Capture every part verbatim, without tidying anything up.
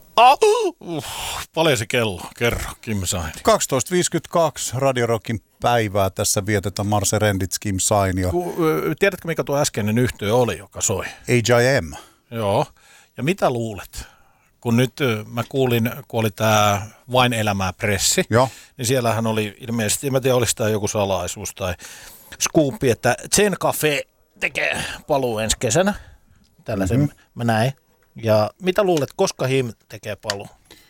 Ah, uh, paljon se kello? Kerro, Kim Saini. kaksitoista viisikymmentäkaksi Radio Rockin päivää. Tässä vietetään Marse Rendits, Kim Sainio. Ku, tiedätkö, mikä tuo äskeinen yhtye oli, joka soi? H I M. Joo. Ja mitä luulet? Kun nyt mä kuulin, kun oli tämä Vain elämää pressi, Joo. niin siellähän oli ilmeisesti, en mä tiedä, olisi tämä joku salaisuus tai skuuppi, että Zen Cafe tekee paluu ensi kesänä. Tällaisen mm-hmm. mä näin. Ja mitä luulet, koska Him tekee paluu?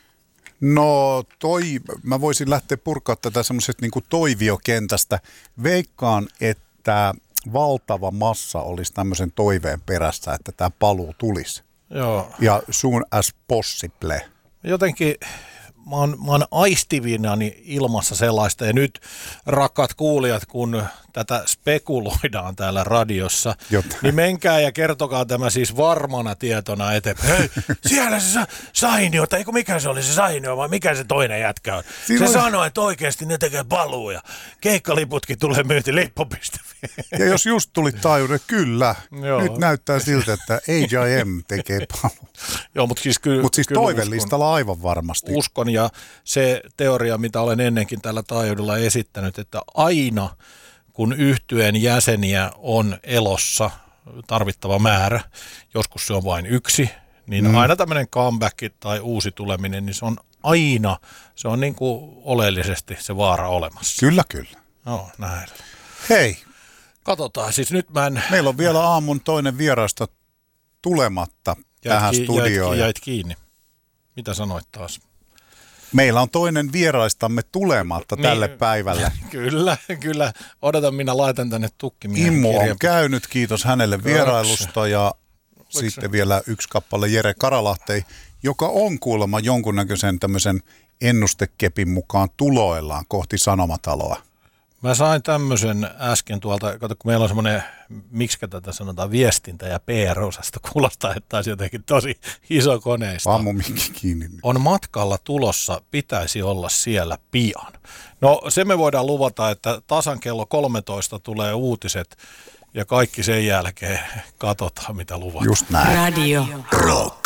No toi, mä voisin lähteä purkaa tätä semmoisesta niin kuin toiviokentästä. Veikkaan, että valtava massa olisi tämmöisen toiveen perässä, että tämä paluu tulisi. Joo. Ja soon as possible. Jotenkin mä oon, mä oon aistivinani ilmassa sellaista, ja nyt rakkaat kuulijat, kun tätä spekuloidaan täällä radiossa, Jotta. niin menkää ja kertokaa tämä siis varmana tietona eteenpäin. Hei, siellä se Sainio, tai eikö mikä se oli se Sainio, vai mikä se toinen jätkä on? Siinä se on... sanoi, että oikeasti ne tekee paluu, ja keikkaliputkin tulee myynti lippu piste fi. Ja jos just tuli taajuuden, kyllä, Joo. nyt näyttää siltä, että H I M tekee paluu. Joo, mutta siis, ky- Mut siis toivellistalla aivan varmasti. Uskon, ja se teoria, mitä olen ennenkin tällä taajuudella esittänyt, että aina kun yhtyeen jäseniä on elossa tarvittava määrä, joskus se on vain yksi, niin mm. aina tämmöinen comeback tai uusi tuleminen, niin se on aina, se on niin kuin oleellisesti se vaara olemassa. Kyllä, kyllä. Joo, näin. Hei. Katsotaan, siis nyt mä en... Meillä on vielä aamun toinen vierasta tulematta jäit tähän ki- studioon. Jäit, jäit kiinni. Mitä sanoit taas? Meillä on toinen vieraistamme tulematta niin, tälle päivälle. Kyllä, kyllä. Odotan, minä laitan tänne tukkimiehen Immu kirjan. on käynyt, kiitos hänelle vierailusta. Ja Oliko sitten se? Vielä yksi kappale Jere Karalahtei, joka on kuulemma jonkunnäköisen tämmöisen ennustekepin mukaan tuloillaan kohti Sanomataloa. Mä sain tämmöisen äsken tuolta, kato kun meillä on semmoinen, miksi tätä sanotaan, viestintä- ja P R-osasta, kuulostaa, että taisi jotenkin tosi iso koneisto. Ammu minkin kiinni. On matkalla tulossa, pitäisi olla siellä pian. No se me voidaan luvata, että tasan kello kolmetoista tulee uutiset ja kaikki sen jälkeen katsotaan, mitä luvataan. Just näin. Radio Rock.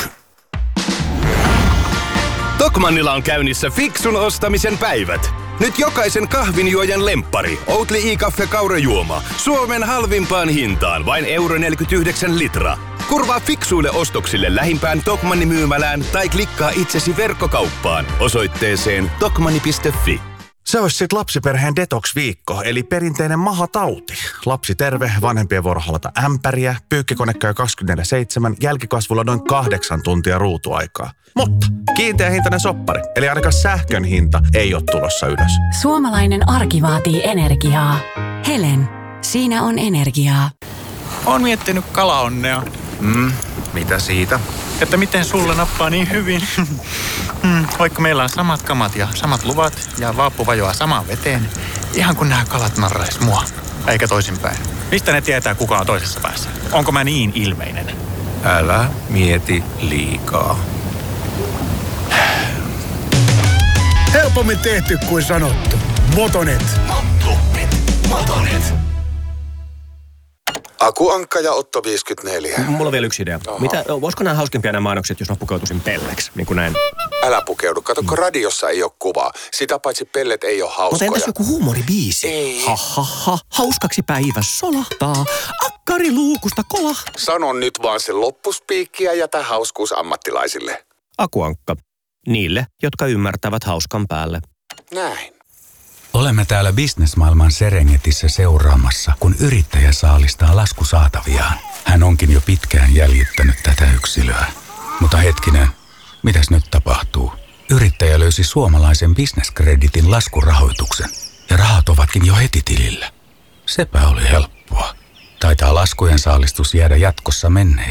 Tokmannilla on käynnissä fiksun ostamisen päivät. Nyt jokaisen kahvinjuojan lemppari, Oatly i-kaffe kaurajuoma, Suomen halvimpaan hintaan, vain euro neljäkymmentäyhdeksän litra. Kurvaa fiksuille ostoksille lähimpään Tokmanni myymälään tai klikkaa itsesi verkkokauppaan osoitteeseen tokmanni piste fi. Se olisi sit lapsiperheen detox-viikko, eli perinteinen mahatauti. Lapsi terve, vanhempien vuoro halata ämpäriä, pyykkikone käy kaksikymmentäneljä seitsemän, jälkikasvulla noin kahdeksan tuntia ruutuaikaa. Mutta kiinteä hintainen soppari, eli ainakaan sähkön hinta ei ole tulossa ylös. Suomalainen arki vaatii energiaa. Helen, siinä on energiaa. Oon miettinyt kalaonnea. Mm, mitä siitä? Että miten sulle nappaa niin hyvin. mm, vaikka meillä on samat kamat ja samat luvat ja vaappu vajoaa samaan veteen. Ihan kun nämä kalat narrais mua, eikä toisinpäin. Mistä ne tietää, kuka on toisessa päässä? Onko mä niin ilmeinen? Älä mieti liikaa. Helpommin tehty kuin sanottu. Motonet. Motonet. Motonet. Aku Ankka ja Otto viisikymmentäneljä. Mulla on vielä yksi idea. Mitä, voisiko nämä hauskimpia nämä mainokset, jos mä pukeutuisin pelleksi? Niin kuin näin. Älä pukeudu. Kato, kun radiossa ei ole kuvaa. Sitä paitsi pellet ei ole hauskoja. Mutta entäs joku huumoribiisi? Ei. Ha, ha, ha. Hauskaksi päivä solahtaa. Akkari luukusta kolahtaa. Sano nyt vaan se loppuspiikki ja jätä hauskuus ammattilaisille. Aku Ankka. Niille, jotka ymmärtävät hauskan päälle. Näin. Olemme täällä Businessmaailman Serengetissä seuraamassa, kun yrittäjä saalistaa laskusaataviaan. Hän onkin jo pitkään jäljittänyt tätä yksilöä. Mutta hetkinen, mitäs nyt tapahtuu? Yrittäjä löysi suomalaisen Business-kreditin laskurahoituksen ja rahat ovatkin jo heti tilillä. Sepä oli helppoa. Taitaa laskujen saalistus jäädä jatkossa menneeseen.